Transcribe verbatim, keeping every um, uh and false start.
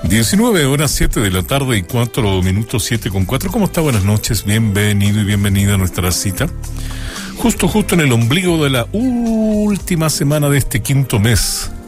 diecinueve horas, siete de la tarde y cuatro minutos, siete con cuatro. ¿Cómo está? Buenas noches, bienvenido y bienvenida a nuestra cita. Justo, justo en el ombligo de la última semana de este quinto mes